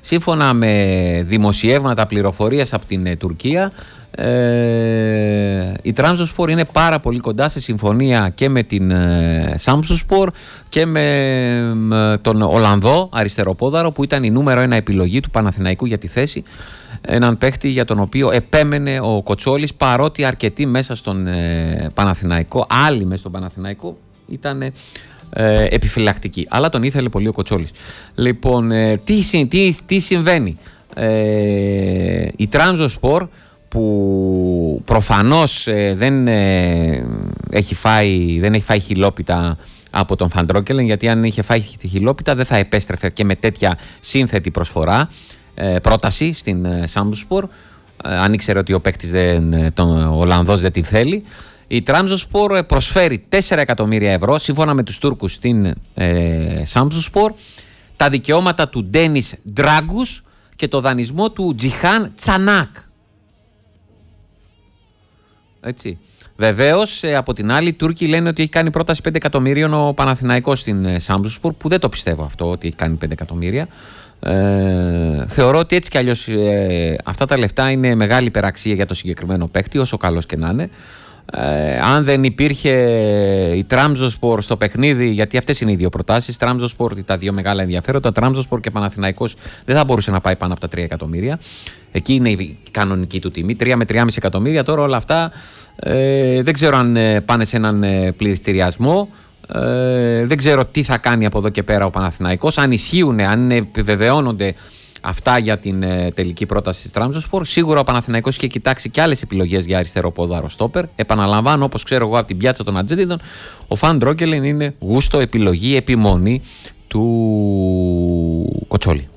Σύμφωνα με δημοσιεύματα πληροφορίας από την Τουρκία, η Trabzonspor είναι πάρα πολύ κοντά σε συμφωνία και με την Samsunspor και με τον Ολλανδό αριστεροπόδαρο που ήταν η νούμερο 1 επιλογή του Παναθηναϊκού για τη θέση. Έναν παίχτη για τον οποίο επέμενε ο Κοτσόλης, παρότι αρκετοί μέσα στον Παναθηναϊκό, άλλοι μέσα στον Παναθηναϊκό ήταν επιφυλακτικοί. Αλλά τον ήθελε πολύ ο Κοτσόλης. Λοιπόν, τι συμβαίνει? Η Trabzonspor, που προφανώς δεν έχει φάει χιλόπιτα από τον Φαντρόκελεν, γιατί αν είχε φάει τη χιλόπιτα δεν θα επέστρεφε και με τέτοια σύνθετη προσφορά, πρόταση στην Samsunspor, αν ήξερε ότι ο παίκτης ο Ολλανδός δεν την θέλει. Η Trabzonspor προσφέρει 4 εκατομμύρια ευρώ σύμφωνα με τους Τούρκους στην Samsunspor, τα δικαιώματα του Ντένις Ντράγκους και το δανεισμό του Τζιχάν Τσανάκ. Έτσι. Βεβαίως, από την άλλη, οι Τούρκοι λένε ότι έχει κάνει πρόταση 5 εκατομμυρίων ο Παναθηναϊκός στην Samsunspor, που δεν το πιστεύω αυτό ότι έχει κάνει 5 εκατομμύρια. Θεωρώ ότι έτσι κι αλλιώς αυτά τα λεφτά είναι μεγάλη υπεραξία για το συγκεκριμένο παίκτη, όσο καλός και να είναι. Αν δεν υπήρχε η Trabzonspor στο παιχνίδι, γιατί αυτές είναι οι δύο προτάσεις, Trabzonspor, τα δύο μεγάλα ενδιαφέροντα, Trabzonspor και Παναθηναϊκός, δεν θα μπορούσε να πάει πάνω από τα 3 εκατομμύρια. Εκεί είναι η κανονική του τιμή, 3 με 3,5 εκατομμύρια. Τώρα όλα αυτά δεν ξέρω αν πάνε σε έναν πληστηριασμό. Δεν ξέρω τι θα κάνει από εδώ και πέρα ο Παναθηναϊκός, αν ισχύουν, αν επιβεβαιώνονται αυτά για την τελική πρόταση της Trabzonspor. Σίγουρα ο Παναθηναϊκός είχε κοιτάξει και άλλες επιλογές για αριστεροπόδαρο στόπερ. Επαναλαμβάνω, όπως ξέρω εγώ από την πιάτσα των Ατζέντιδων, ο Φαντρόκελεν είναι γούστο, επιλογή, επιμονή του Κοτσόλη.